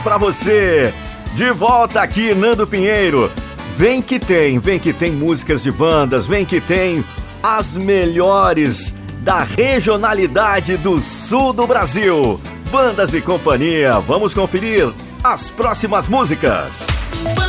pra você. De volta aqui, Nando Pinheiro. Vem que tem músicas de bandas, vem que tem as melhores da regionalidade do sul do Brasil. Bandas e companhia, vamos conferir as próximas músicas.